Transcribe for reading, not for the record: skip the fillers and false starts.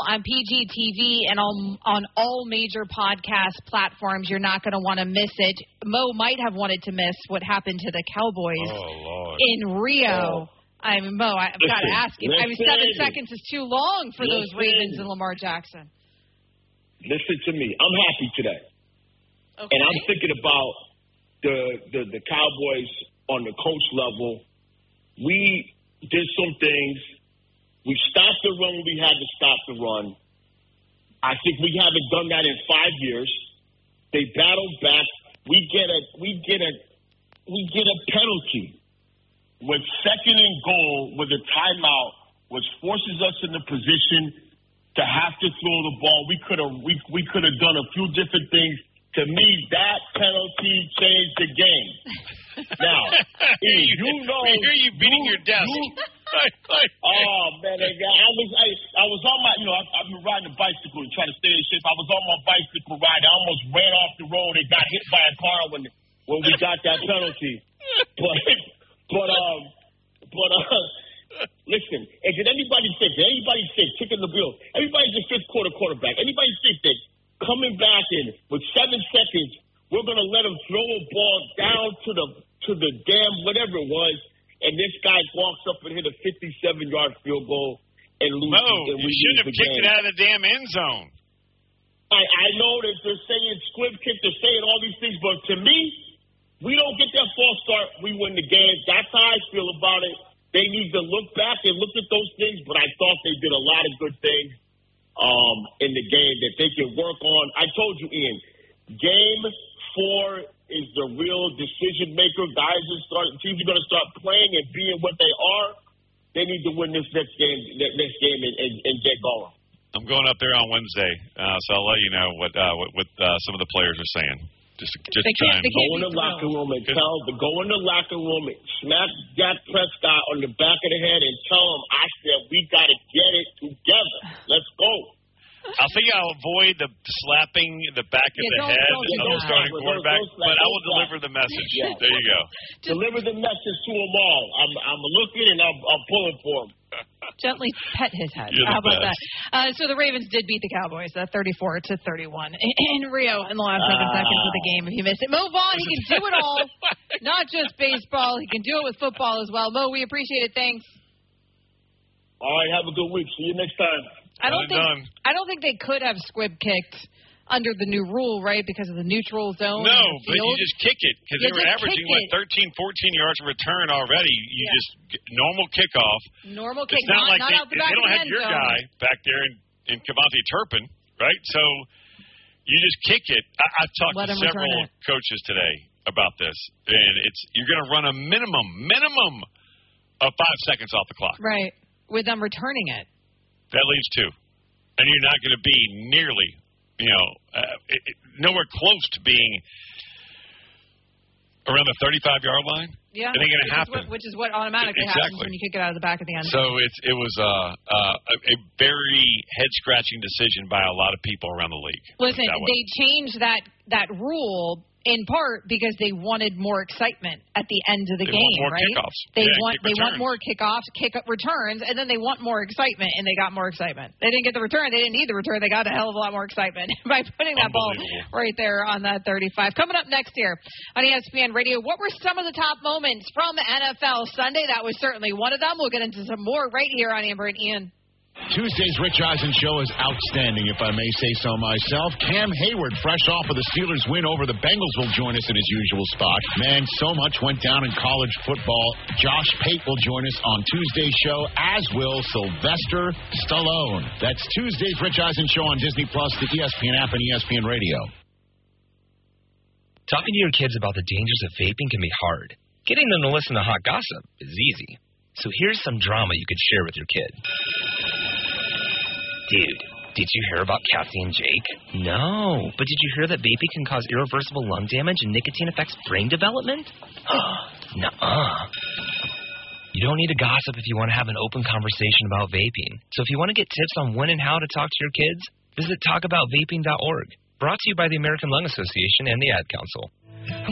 on PGTV and on all major podcast platforms. You're not going to want to miss it. Mo might have wanted to miss what happened to the Cowboys in Rio. Mo, I've got to ask you. 7 seconds is too long for those Ravens and Lamar Jackson. Listen to me. I'm happy today. Okay. And I'm thinking about the Cowboys on the coach level. We did some things. We stopped the run when we had to stop the run. I think we haven't done that in 5 years. They battled back. We get a penalty with 2nd and goal with a timeout, which forces us in the position to have to throw the ball. We could have done a few different things. To me, that penalty changed the game. Now, we hear you beating your desk. Oh man, I was on my, I've been riding a bicycle and trying to stay in shape. I was on my bicycle ride. I almost ran off the road and got hit by a car when we got that penalty. Listen, and did anybody think kicking the bill? Everybody's a fifth quarter quarterback. Anybody think that coming back in with 7 seconds, we're going to let him throw a ball down to the damn whatever it was, and this guy walks up and hit a 57-yard field goal and loses. No, you shouldn't have kicked it out of the damn end zone. I know that they're saying squib kick, they're saying all these things, but to me, we don't get that false start, we win the game. That's how I feel about it. They need to look back and look at those things, but I thought they did a lot of good things in the game that they can work on. I told you, Ian, Game 4 is the real decision maker. Teams are going to start playing and being what they are. They need to win this next game and get going. I'm going up there on Wednesday, so I'll let you know what some of the players are saying. Just try and go in the locker room and smack Dak Prescott on the back of the head and tell him, I said, we got to get it together. Let's go. I think I'll avoid the slapping the back of the head of the starting quarterback, but I will deliver the message. Yeah. There you go. Deliver the message to them all. I'm looking and I'm pulling for them. Gently pet his head. How about that? So the Ravens did beat the Cowboys 34-31 in Rio in the last 7 seconds of the game. If you missed it, Mo Vaughn, he can do it all. Not just baseball. He can do it with football as well. Mo, we appreciate it. Thanks. All right, have a good week. See you next time. I don't think they could have squib kicked under the new rule, right, because of the neutral zone. No, but you just kick it because they were averaging 13, 14 yards of return already. You just normal kickoff. Normal kick, not like out the back they don't of the have end your zone. guy back there in Kavonte Turpin, right? So you just kick it. I've talked to several coaches today about this, and you're going to run a minimum of 5 seconds off the clock. Right, with them returning it. That leaves 2. And you're not going to be nearly, nowhere close to being around the 35-yard line. Yeah. It ain't going to happen. Which is what automatically happens when you kick it out of the back of the end zone. So it was a very head-scratching decision by a lot of people around the league. Listen, they changed that rule in part because they wanted more excitement at the end of the game, right? Kickoffs. They want more kickoffs, returns, and then they want more excitement, and they got more excitement. They didn't get the return. They didn't need the return. They got a hell of a lot more excitement by putting that ball right there on that 35. Coming up next year on ESPN Radio, what were some of the top moments from NFL Sunday? That was certainly one of them. We'll get into some more right here on Amber and Ian. Tuesday's Rich Eisen show is outstanding, if I may say so myself. Cam Hayward, fresh off of the Steelers' win over the Bengals, will join us in his usual spot. Man, so much went down in college football. Josh Pate will join us on Tuesday's show, as will Sylvester Stallone. That's Tuesday's Rich Eisen show on Disney+, the ESPN app, and ESPN Radio. Talking to your kids about the dangers of vaping can be hard. Getting them to listen to hot gossip is easy. So here's some drama you could share with your kid. Dude, did you hear about Cassie and Jake? No, but did you hear that vaping can cause irreversible lung damage and nicotine affects brain development? Nuh-uh. You don't need to gossip if you want to have an open conversation about vaping. So if you want to get tips on when and how to talk to your kids, visit talkaboutvaping.org. Brought to you by the American Lung Association and the Ad Council.